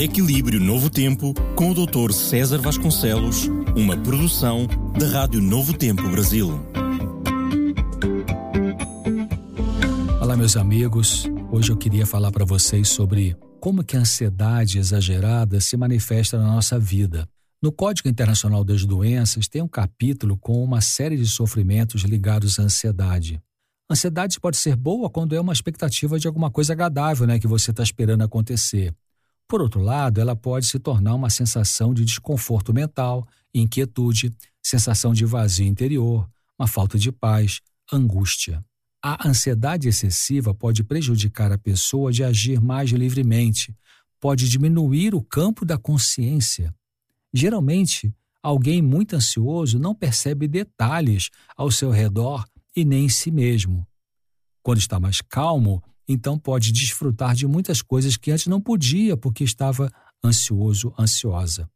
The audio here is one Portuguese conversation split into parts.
Equilíbrio Novo Tempo, com o Dr. César Vasconcelos, uma produção da Rádio Novo Tempo Brasil. Olá, meus amigos. Hoje eu queria falar para vocês sobre como que a ansiedade exagerada se manifesta na nossa vida. No Código Internacional das Doenças tem um capítulo com uma série de sofrimentos ligados à ansiedade. A ansiedade pode ser boa quando é uma expectativa de alguma coisa agradável, que você está esperando acontecer. Por outro lado, ela pode se tornar uma sensação de desconforto mental, inquietude, sensação de vazio interior, uma falta de paz, angústia. A ansiedade excessiva pode prejudicar a pessoa de agir mais livremente, pode diminuir o campo da consciência. Geralmente, alguém muito ansioso não percebe detalhes ao seu redor e nem em si mesmo. Quando está mais calmo, então pode desfrutar de muitas coisas que antes não podia porque estava ansioso, ansiosa.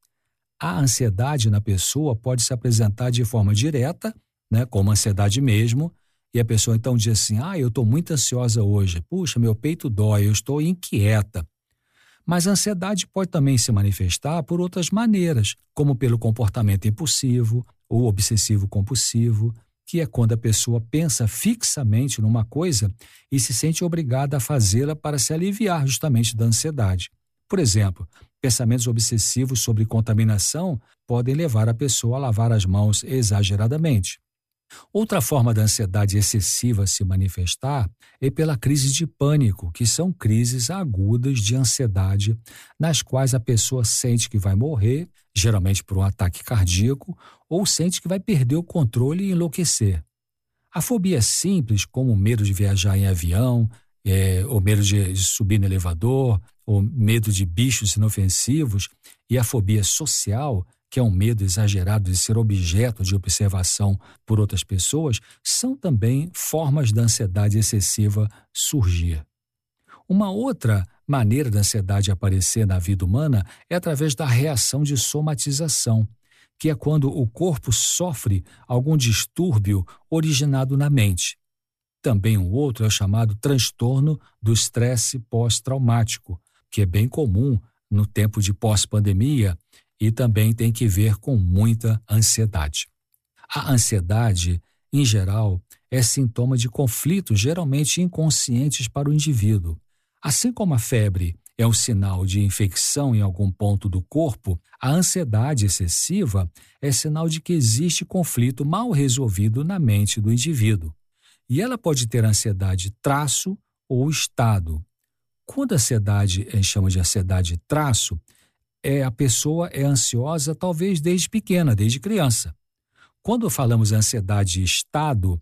A ansiedade na pessoa pode se apresentar de forma direta, como ansiedade mesmo, e a pessoa então diz assim, eu estou muito ansiosa hoje, puxa, meu peito dói, eu estou inquieta. Mas a ansiedade pode também se manifestar por outras maneiras, como pelo comportamento impulsivo ou obsessivo-compulsivo, que é quando a pessoa pensa fixamente numa coisa e se sente obrigada a fazê-la para se aliviar justamente da ansiedade. Por exemplo, pensamentos obsessivos sobre contaminação podem levar a pessoa a lavar as mãos exageradamente. Outra forma da ansiedade excessiva se manifestar é pela crise de pânico, que são crises agudas de ansiedade, nas quais a pessoa sente que vai morrer, geralmente por um ataque cardíaco, ou sente que vai perder o controle e enlouquecer. A fobia simples, como o medo de viajar em avião, ou medo de subir no elevador, ou medo de bichos inofensivos, e a fobia social, que é um medo exagerado de ser objeto de observação por outras pessoas, são também formas da ansiedade excessiva surgir. Uma outra maneira da ansiedade aparecer na vida humana é através da reação de somatização, que é quando o corpo sofre algum distúrbio originado na mente. Também um outro é o chamado transtorno do estresse pós-traumático, que é bem comum no tempo de pós-pandemia, e também tem que ver com muita ansiedade. A ansiedade, em geral, é sintoma de conflitos geralmente inconscientes para o indivíduo. Assim como a febre é um sinal de infecção em algum ponto do corpo, a ansiedade excessiva é sinal de que existe conflito mal resolvido na mente do indivíduo. E ela pode ter ansiedade traço ou estado. Quando a ansiedade chama de ansiedade traço, a pessoa é ansiosa talvez desde pequena, desde criança. Quando falamos ansiedade estado,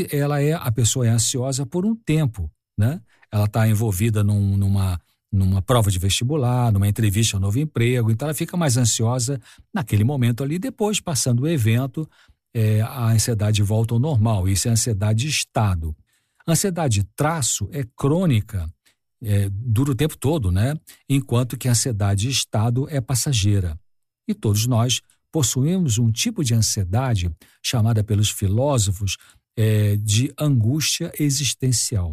a pessoa é ansiosa por um tempo, Ela está envolvida numa prova de vestibular, numa entrevista a um novo emprego, então ela fica mais ansiosa naquele momento ali. Depois, passando o evento, a ansiedade volta ao normal. Isso é ansiedade estado. Ansiedade traço é crônica, dura o tempo todo, Enquanto que a ansiedade estado é passageira. E todos nós possuímos um tipo de ansiedade chamada pelos filósofos de angústia existencial.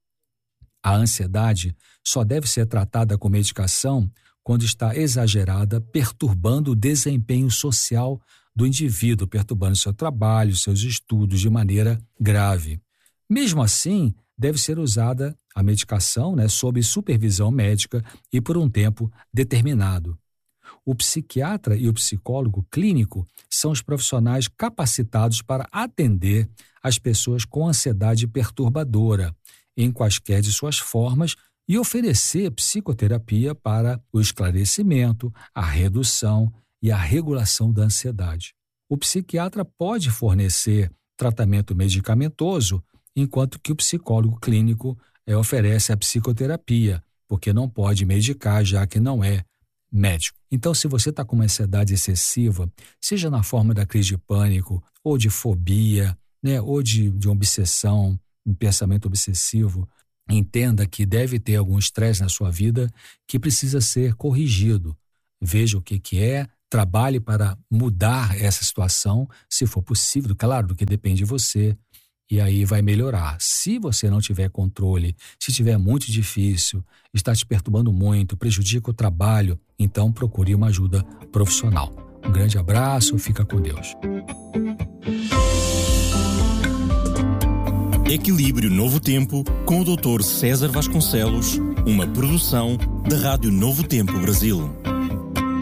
A ansiedade só deve ser tratada com medicação quando está exagerada, perturbando o desempenho social do indivíduo, perturbando seu trabalho, seus estudos de maneira grave. Mesmo assim, deve ser usada a medicação sob supervisão médica e por um tempo determinado. O psiquiatra e o psicólogo clínico são os profissionais capacitados para atender as pessoas com ansiedade perturbadora, em quaisquer de suas formas, e oferecer psicoterapia para o esclarecimento, a redução e a regulação da ansiedade. O psiquiatra pode fornecer tratamento medicamentoso, enquanto que o psicólogo clínico oferece a psicoterapia, porque não pode medicar, já que não é médico. Então, se você está com uma ansiedade excessiva, seja na forma da crise de pânico, ou de fobia, ou de obsessão, um pensamento obsessivo, entenda que deve ter algum estresse na sua vida que precisa ser corrigido. Veja o que é, trabalhe para mudar essa situação, se for possível, claro, do que depende de você. e aí vai melhorar. Se você não tiver controle, se estiver muito difícil, está te perturbando muito, prejudica o trabalho, então procure uma ajuda profissional. Um grande abraço, fica com Deus. Equilíbrio Novo Tempo, com o Dr. César Vasconcelos, uma produção da Rádio Novo Tempo Brasil.